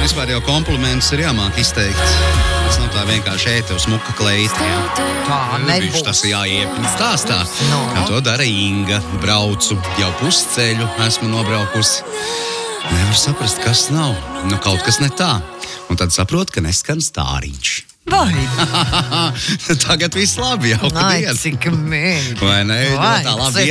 Vispār jau komplimentus ir jāmāk izteikt. Tas nav tā vienkārši ēta uz smuka kleita. Tā nebūs. Tas ir jāiepņa stāstā. Kā to dara Inga. Braucu jau pusceļu, esmu nobraukusi. Nevar saprast, kas nav. Nu, kaut kas ne tā. Un tad saprot, ka neskan stāriņš. Vai? Tagad viss labi, jauka diena. Cik mīļi. Vai ne? Vai, Tā labi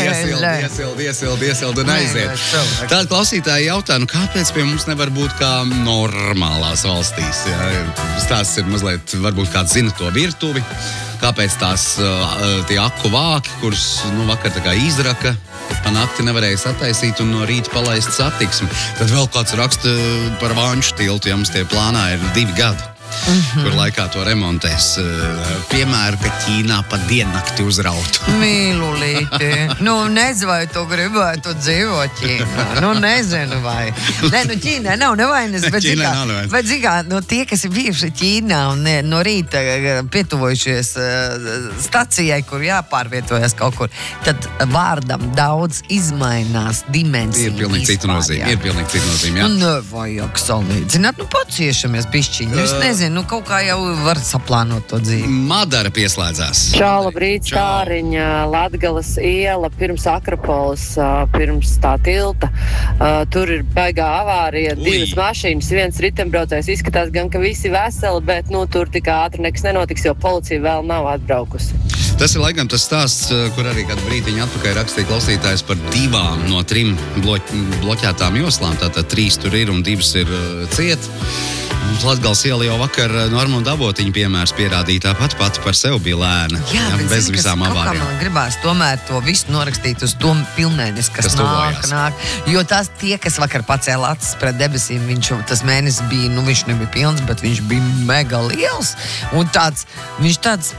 iesildi un aiziet. Tāda klausītāja jautā, kāpēc pie mums nevar būt kā normālās valstīs? Ja? Stāsts ir mazliet, varbūt kāds zina to virtuvi. Kāpēc tie aku vāki, kurus vakar tā kā izraka, pa nakti nevarēja sataisīt un no rīta palaist satiksmi. Tad vēl kāds raksta par Vāņu tiltu, ja mums tie plānā ir 2 gadi. Kur laikā to remontēs. Piemēram, ka Ķīnā pa diennakti uzrautu. Mīlulīti. Nezinu, vai tu gribētu dzīvot Ķīnā. Nezinu, vai. Ķīnā nav nevainas, bet tie, kas ir bijuši Ķīnā un no rīta pietuvojušies stacijai, kur jāpārvietojas kaut kur, tad vārdam daudz izmainās dimensija. Ir pilnīgi cita nozīme, jā. Nevajag salīdzināt, paciešamies bišķiņi. Es nezinu, kaut kā jau var saplānot to dzīvi. Madara pieslēdzās. Čau, labrīt, Stāriņa, Latgales iela, pirms Akropolis, pirms tā tilta. Tur ir baigā avārija, 2 mašīnas, 1 ritembraucējs. Izskatās gan, ka visi veseli, bet tur tik ātri nekas nenotiks, jo policija vēl nav atbraukusi. Tas ir laikam tas stāsts, kur arī kādu brītiņu atpakaļ rakstīja klausītājs par 2 no 3 bloķētām joslām. Tātad 3 tur ir un 2 ir ciet. Latgales iela jau vakar Normunda Abotiņa piemērs pierādīja tāpat pati par sevi bija lēna. Jā, bez visām avārijām. Man gribās tomēr to visu norakstīt uz to pilnēnes, kas nāk. Jo tie, kas vakar pacēla acis pret debesīm, tas mēnesis bija, viņš nebija pilns, bet viņš bija mega liels. Un viņš tāds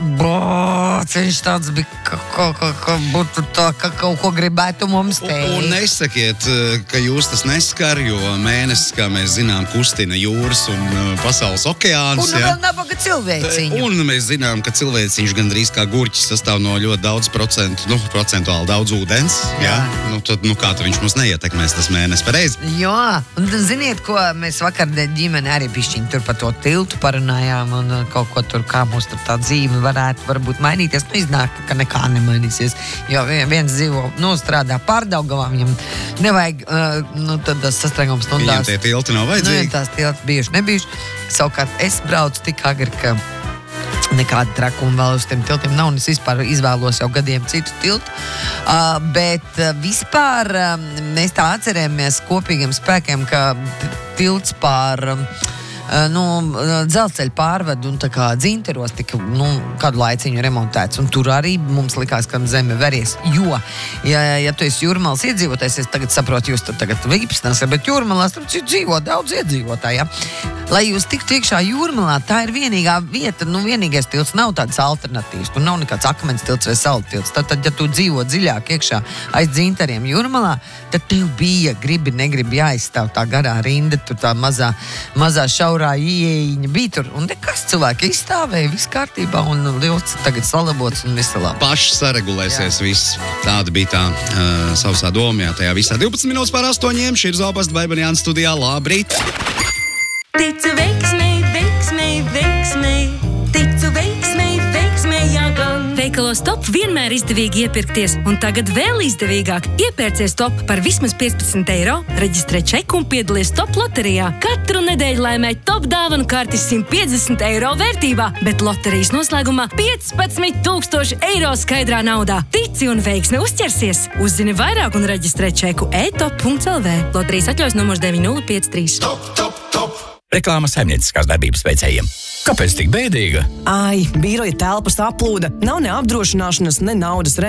bija, ka kaut ko gribētu mums teikt. Un nesakiet, ka jūs tas neskar, jo mēnesis, kā mēs zinām, kustina jūras un pasaules okeānus. Un vēl nabaga cilvēciņu. Un mēs zinām, ka cilvēciņš gandrīz kā gurķis sastāv no ļoti daudz procentuāli daudz ūdens. Jā. Tad kā viņš mums neietekmēs tas mēnesis pareizi? Jā, un ziniet, ko mēs vakar ģimene arī bišķiņi tur par to tiltu parunājām un kaut ko tur, kā mums tur tā dzīve varbūt mainīties. Iznāk, ka nekā nemainīsies. Jo viens dzīvo, strādā Pārdaugavā, viņam nevajag tad sastrēgums stundās. Viņam tie tilti nav vajadzīgi? Tās tilti bijuši, nebijuši. Savukārt es braucu tik agri, ka nekāda trakuma vēl uz tiem tiltiem nav, un es vispār izvēlos jau gadiem citu tiltu. Bet vispār mēs tā atcerējamies kopīgiem spēkiem, ka tilts pār dzelzceļa pārvadu un tā kā Dzinteros tika kādu laiciņu remontēts, un tur arī mums likās, ka zeme veries, jo, ja tu esi Jūrmalas iedzīvotājs, es tagad saprotu, jūs tur tagad Vīpsnās, bet Jūrmalās tur dzīvo daudz iedzīvotāji, ja? Lai jūs tiktu iekšā Jūrmalā, tā ir vienīgā vieta, vienīgais tilts, nav tādas alternatīvas, tur nav nekāds akmens tilts vai salu tilts, tad, ja tu dzīvo dziļāk iekšā aiz Dzinteriem Jūrmalā, tad tev bija, gribi, negribi jāizstāv tā garā rinda, tur tā mazā šaurā ieejiņa bija tur, un nekas cilvēki izstāvēja, viss kārtībā, un liels tagad salabots un viss labi. Paši saregulēsies viss. Tāda bija tā sausā doma, jā, tajā visā 12 minūtes pār 8, šī ir Zobasta Baibanjāna studijā, labrīt! Ticu veiksmei, veiksmei, veiksmei, ticu veiksmei, veiksmei jāgan. Veikalos Top vienmēr izdevīgi iepirkties, un tagad vēl izdevīgāk. Iepērcies Top par vismaz 15 eiro, reģistrē čeku un piedalies Top loterijā. Katru nedēļu laimē Top dāvanu karti 150 eiro vērtībā, bet loterijas noslēgumā 15,000 eiro skaidrā naudā. Tici un veiksme uzķersies! Uzzini vairāk un reģistrē čeku e-top.lv. Loterijas atļaujas numurs 9053. Top! Reklāma saimnieciskās darbības veicējiem. Kāpēc tik bēdīga? Biroja telpas aplūda, nav ne apdrošināšanas, ne naudas